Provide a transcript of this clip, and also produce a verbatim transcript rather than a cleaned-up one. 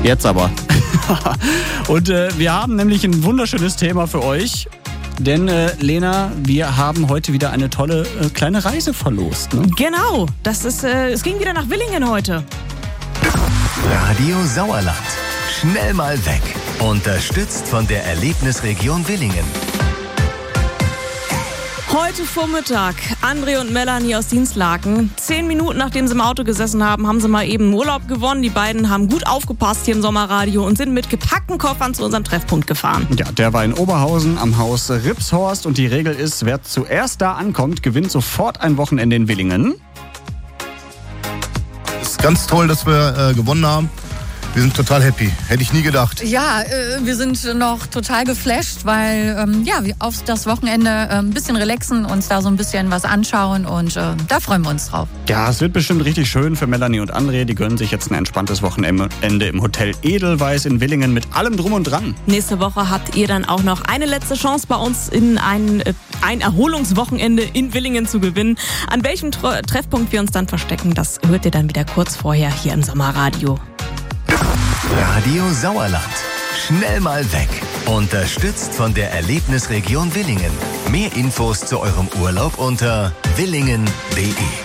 Jetzt aber. Und äh, wir haben nämlich ein wunderschönes Thema für euch. Denn, äh, Lena, wir haben heute wieder eine tolle äh, kleine Reise verlost. Ne? Genau, das ist, äh, es ging wieder nach Willingen heute. Radio Sauerland. Schnell mal weg. Unterstützt von der Erlebnisregion Willingen. Heute Vormittag, André und Melanie aus Dienstlaken. Zehn Minuten nachdem sie im Auto gesessen haben, haben sie mal eben Urlaub gewonnen. Die beiden haben gut aufgepasst hier im Sommerradio und sind mit gepackten Koffern zu unserem Treffpunkt gefahren. Ja, der war in Oberhausen am Haus Ripshorst und die Regel ist, wer zuerst da ankommt, gewinnt sofort ein Wochenende in Willingen. Es ist ganz toll, dass wir äh, gewonnen haben. Wir sind total happy. Hätte ich nie gedacht. Ja, äh, wir sind noch total geflasht, weil ähm, ja, wir auf das Wochenende äh, ein bisschen relaxen, uns da so ein bisschen was anschauen und äh, da freuen wir uns drauf. Ja, es wird bestimmt richtig schön für Melanie und André. Die gönnen sich jetzt ein entspanntes Wochenende im Hotel Edelweiss in Willingen mit allem drum und dran. Nächste Woche habt ihr dann auch noch eine letzte Chance bei uns in ein, äh, ein Erholungswochenende in Willingen zu gewinnen. An welchem Tre- Treffpunkt wir uns dann verstecken, das hört ihr dann wieder kurz vorher hier im Sommerradio. Radio Sauerland. Schnell mal weg. Unterstützt von der Erlebnisregion Willingen. Mehr Infos zu eurem Urlaub unter willingen punkt de.